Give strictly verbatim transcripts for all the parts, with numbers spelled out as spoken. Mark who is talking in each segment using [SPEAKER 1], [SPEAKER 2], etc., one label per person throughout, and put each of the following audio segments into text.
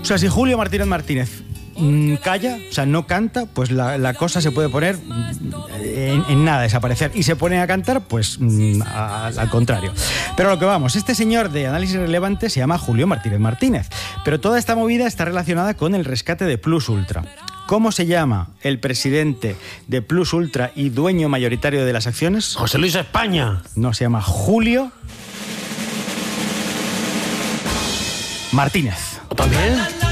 [SPEAKER 1] sea, si Julio Martínez Martínez mmm, calla, o sea, no canta, pues la, la cosa se puede poner en, en nada, desaparecer. Y se pone a cantar, pues mmm, a, al contrario. Pero a lo que vamos, este señor de Análisis Relevante se llama Julio Martínez Martínez. Pero toda esta movida está relacionada con el rescate de Plus Ultra. ¿Cómo se llama el presidente de Plus Ultra y dueño mayoritario de las acciones?
[SPEAKER 2] José Luis España.
[SPEAKER 1] No, se llama Julio Martínez.
[SPEAKER 2] ¿También?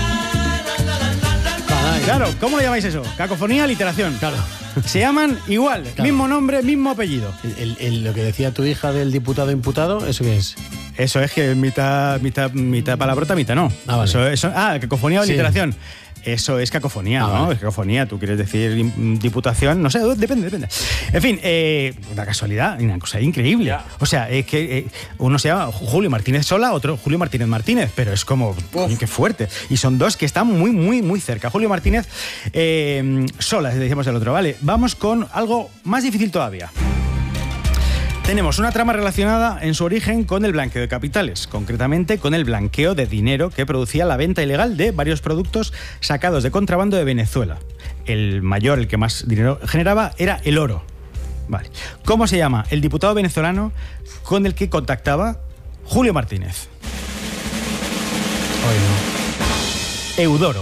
[SPEAKER 1] Claro, ¿cómo le llamáis eso? Cacofonía, aliteración.
[SPEAKER 2] Claro.
[SPEAKER 1] Se llaman igual,
[SPEAKER 2] Claro.
[SPEAKER 1] mismo nombre, mismo apellido.
[SPEAKER 2] El, el, el, lo que decía tu hija del diputado imputado, ¿eso qué es?
[SPEAKER 1] Eso es que mitad, mitad, mitad palabrota, mitad no.
[SPEAKER 2] Ah, vale.
[SPEAKER 1] Eso, eso, ah, cacofonía o
[SPEAKER 2] Sí.
[SPEAKER 1] aliteración. Eso es cacofonía,
[SPEAKER 2] Ah,
[SPEAKER 1] ¿no?
[SPEAKER 2] vale.
[SPEAKER 1] Es cacofonía, tú quieres decir diputación, no sé, depende, depende. En fin, eh, una casualidad, una cosa increíble.
[SPEAKER 2] Ya.
[SPEAKER 1] O sea, es que eh, uno se llama Julio Martínez Sola, otro Julio Martínez Martínez, pero es como, coño, qué fuerte. Y son dos que están muy, muy, muy cerca. Julio Martínez eh, Sola, decíamos el otro, ¿vale? Vamos con algo más difícil todavía. Tenemos una trama relacionada en su origen con el blanqueo de capitales, concretamente con el blanqueo de dinero que producía la venta ilegal de varios productos sacados de contrabando de Venezuela. El mayor, el que más dinero generaba, era el oro. Vale. ¿Cómo se llama el diputado venezolano con el que contactaba Julio Martínez?
[SPEAKER 2] Hoy no.
[SPEAKER 1] Eudoro.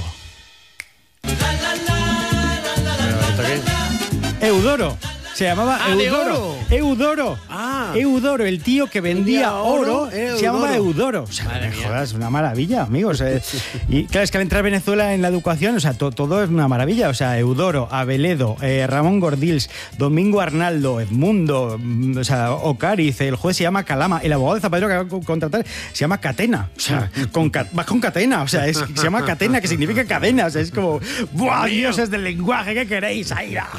[SPEAKER 1] Eudoro. Se llamaba
[SPEAKER 2] Ah, de
[SPEAKER 1] Eudoro.
[SPEAKER 2] oro.
[SPEAKER 1] Eudoro.
[SPEAKER 2] Ah.
[SPEAKER 1] Eudoro, el tío que vendía
[SPEAKER 2] Vendía
[SPEAKER 1] oro,
[SPEAKER 2] oro, eh,
[SPEAKER 1] se llamaba
[SPEAKER 2] Eudoro.
[SPEAKER 1] Eudoro. O sea,
[SPEAKER 2] Madre
[SPEAKER 1] me
[SPEAKER 2] mía.
[SPEAKER 1] jodas, una maravilla, amigos. Eh, y claro, es que al entrar Venezuela en la educación, o sea, to- todo es una maravilla. O sea, Eudoro, Aveledo, eh, Ramón Gordils, Domingo Arnaldo, Edmundo, mm, o sea, Ocariz, el juez se llama Calama, el abogado de Zapatero que va a co- contratar se llama Catena. O sea, con ca- vas con Catena. O sea, es, se llama Catena, que significa cadena. O sea, es como, ¡buah, dioses del lenguaje! ¿Qué queréis? ¡Ay, ah!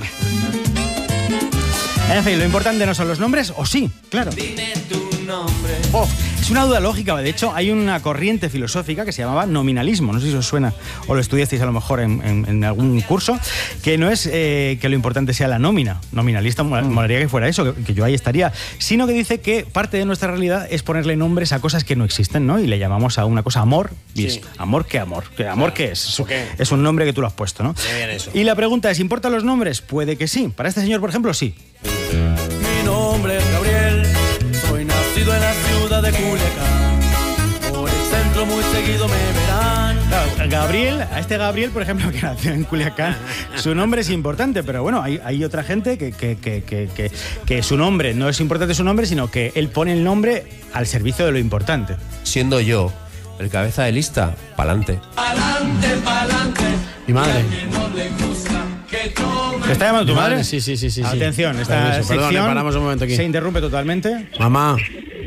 [SPEAKER 1] En fin, lo importante no son los nombres, o sí, claro.
[SPEAKER 3] Dime tu nombre.
[SPEAKER 1] Oh, es una duda lógica. De hecho, hay una corriente filosófica que se llamaba nominalismo. No sé si os suena o lo estudiasteis a lo mejor en, en- en algún curso, que no es eh, que lo importante sea la nómina. Nominalista, mol- molaría que fuera eso, que, que yo ahí estaría. Sino que dice que parte de nuestra realidad es ponerle nombres a cosas que no existen, ¿no? Y le llamamos a una cosa amor. Y es,
[SPEAKER 2] Sí.
[SPEAKER 1] ¿amor qué amor? ¿Qué amor qué es?
[SPEAKER 2] ¿Eso qué?
[SPEAKER 1] Es un nombre que tú lo has puesto, ¿no?
[SPEAKER 2] Qué bien eso.
[SPEAKER 1] Y la pregunta es, ¿importan los nombres? Puede que sí. Para este señor, por ejemplo, sí.
[SPEAKER 3] Mi nombre es Gabriel, soy nacido en la ciudad de Culiacán. Por el centro muy seguido me verán.
[SPEAKER 1] Claro, Gabriel, a este Gabriel, por ejemplo, que nació en Culiacán, su nombre es importante, pero bueno, hay, hay otra gente que, que, que, que, que, que su nombre no es importante su nombre, sino que él pone el nombre al servicio de lo importante.
[SPEAKER 4] Siendo yo el cabeza de lista, pa'lante.
[SPEAKER 3] Pa'lante, pa'lante.
[SPEAKER 2] Mi madre.
[SPEAKER 3] Que no le gusta que tome.
[SPEAKER 1] ¿Te está llamando tu
[SPEAKER 2] Mi
[SPEAKER 1] madre?
[SPEAKER 2] madre, sí, sí, sí, sí, sí.
[SPEAKER 1] Atención, esta
[SPEAKER 2] Permiso, perdón,
[SPEAKER 1] sección
[SPEAKER 2] eh, paramos un momento aquí.
[SPEAKER 1] se interrumpe totalmente.
[SPEAKER 2] Mamá,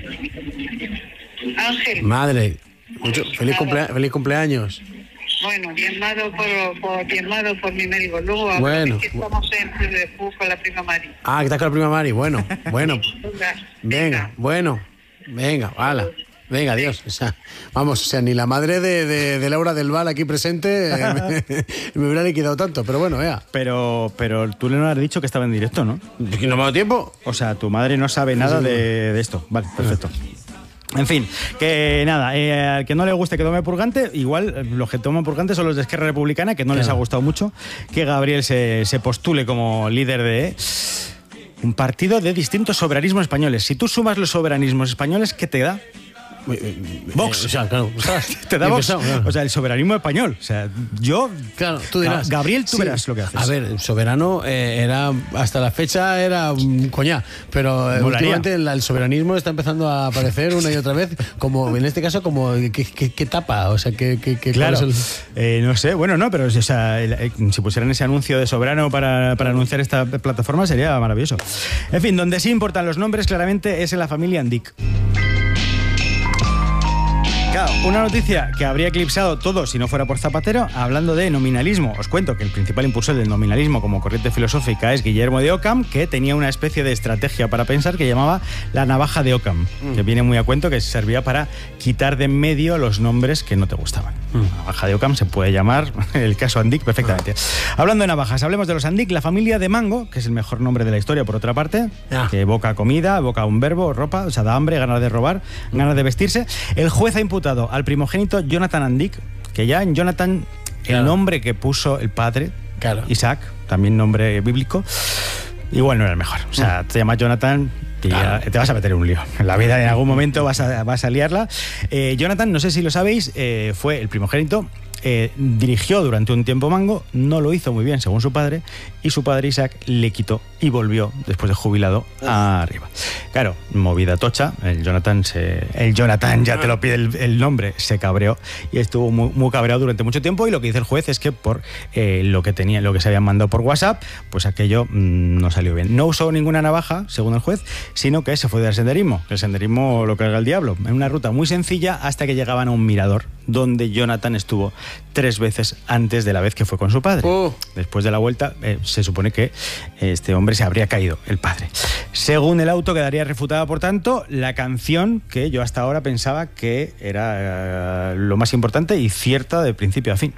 [SPEAKER 5] Ángel,
[SPEAKER 2] madre, mucho, feliz, cumplea- feliz cumpleaños.
[SPEAKER 5] bueno, diezmado por, por, diezmado por mi médico. Luego, ahora
[SPEAKER 2] Bueno.
[SPEAKER 5] es que estamos en el con la prima Mari.
[SPEAKER 2] Ah, que estás con la prima Mari. Bueno, bueno.
[SPEAKER 5] Venga,
[SPEAKER 2] Venga, bueno. Venga, hala. Venga, adiós. O sea, vamos, o sea, ni la madre de, de, de Laura del Val aquí presente eh, me, me hubiera liquidado tanto. Pero bueno, vea.
[SPEAKER 1] Pero, pero tú le no has dicho que estaba en directo, ¿no?
[SPEAKER 2] ¿No me ha dado tiempo?
[SPEAKER 1] O sea, tu madre no sabe nada de, de esto. Vale, perfecto. En fin, que nada, eh, al que no le guste que tome purgante, igual eh, los que toman purgante son los de Esquerra Republicana, que no les ha
[SPEAKER 2] Claro.
[SPEAKER 1] gustado mucho que Gabriel se, se postule como líder de un partido de distintos soberanismos españoles. Si tú sumas los soberanismos españoles, ¿qué te da? Vox.
[SPEAKER 2] Eh, o sea, claro.
[SPEAKER 1] Te da
[SPEAKER 2] Bien
[SPEAKER 1] Vox.
[SPEAKER 2] pensado, claro.
[SPEAKER 1] O sea, el soberanismo español. O sea, yo...
[SPEAKER 2] Claro, tú dirás.
[SPEAKER 1] Gabriel, tú
[SPEAKER 2] Sí.
[SPEAKER 1] verás lo que haces.
[SPEAKER 2] A ver, el soberano eh, era, hasta la fecha era un coñá, pero eh,
[SPEAKER 1] Molaría.
[SPEAKER 2] últimamente el, el soberanismo está empezando a aparecer una y otra vez, como en este caso, como ¿qué, qué, qué tapa? O sea, ¿qué, qué, qué
[SPEAKER 1] Claro,
[SPEAKER 2] cuál es el-
[SPEAKER 1] eh, no sé, bueno, no, pero o sea, el- eh, si pusieran ese anuncio de soberano para, para anunciar esta plataforma sería maravilloso. En fin, donde sí importan los nombres claramente es en la familia Andic. Claro, una noticia que habría eclipsado todo si no fuera por Zapatero, hablando de nominalismo. Os cuento que el principal impulsor del nominalismo como corriente filosófica es Guillermo de Ockham, que tenía una especie de estrategia para pensar que llamaba la navaja de Ockham, mm. que viene muy a cuento, que servía para quitar de en medio los nombres que no te gustaban. Mm. La navaja de Ockham se puede llamar, el caso Andic, perfectamente. Ah. Hablando de navajas, hablemos de los Andic, la familia de Mango, que es el mejor nombre de la historia por otra parte, ah. que evoca comida, evoca un verbo, ropa, o sea, da hambre, ganas de robar, mm. ganas de vestirse. El juez ha imputado al primogénito Jonathan Andic, que ya en Jonathan,
[SPEAKER 2] Claro.
[SPEAKER 1] el nombre que puso el padre,
[SPEAKER 2] Claro.
[SPEAKER 1] Isaac, también nombre bíblico, igual no era el mejor. O sea, te llamas Jonathan y
[SPEAKER 2] Claro.
[SPEAKER 1] ya te vas a meter en un lío. En la vida en algún momento vas a, vas a liarla. Eh, Jonathan, no sé si lo sabéis, eh, fue el primogénito. Eh, dirigió durante un tiempo Mango, no lo hizo muy bien según su padre, y su padre Isaac le quitó y volvió después de jubilado arriba. Claro, movida tocha, el Jonathan se, el Jonathan ya te lo pide el, el nombre, se cabreó y estuvo muy, muy cabreado durante mucho tiempo, y lo que dice el juez es que por eh, lo que tenía, lo que se habían mandado por WhatsApp, pues aquello mmm, no salió bien. No usó ninguna navaja, según el juez, sino que se fue del senderismo, el senderismo lo carga el diablo, en una ruta muy sencilla hasta que llegaban a un mirador donde Jonathan estuvo tres veces antes de la vez que fue con su padre.
[SPEAKER 2] Oh.
[SPEAKER 1] Después de la vuelta, eh, se supone que este hombre se habría caído, el padre. Según el auto, quedaría refutada, por tanto, la canción que yo hasta ahora pensaba que era eh, lo más importante y cierta de principio a fin.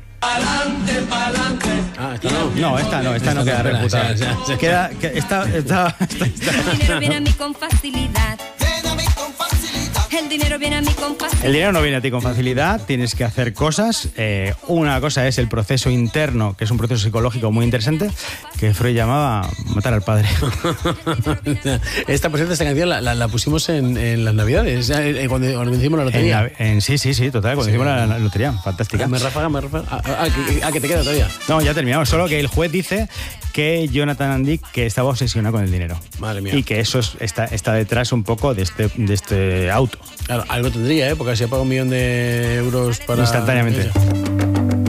[SPEAKER 2] Ah, esta no.
[SPEAKER 1] No, esta no, esta no queda
[SPEAKER 2] espera,
[SPEAKER 1] refutada.
[SPEAKER 2] o sea, o sea,
[SPEAKER 1] Queda, que- esta, esta, esta-
[SPEAKER 6] El dinero viene a mí con facilidad. El dinero viene a mí con facilidad.
[SPEAKER 1] El dinero no viene a ti con facilidad, tienes que hacer cosas. Eh, una cosa es el proceso interno, que es un proceso psicológico muy interesante, que Freud llamaba matar al padre.
[SPEAKER 2] Esta, por cierto, esta canción la, la, la pusimos en, en las Navidades, eh, eh, cuando, cuando hicimos la
[SPEAKER 1] En
[SPEAKER 2] lotería.
[SPEAKER 1] la- en- sí, sí, sí, total, cuando
[SPEAKER 2] Sí.
[SPEAKER 1] hicimos la, la lotería, fantástica.
[SPEAKER 2] Ah, me ráfaga, me ráfaga. Ah, ah, que, ah, que te queda todavía.
[SPEAKER 1] No, ya terminamos, solo que el juez dice que Jonathan Andick que estaba obsesionado con el dinero.
[SPEAKER 2] Madre mía.
[SPEAKER 1] Y que eso es- está, está detrás un poco de este, de este auto.
[SPEAKER 2] Claro, algo tendría, ¿eh? Porque si ha pagado un millón de euros para...
[SPEAKER 1] Instantáneamente.
[SPEAKER 2] Eso.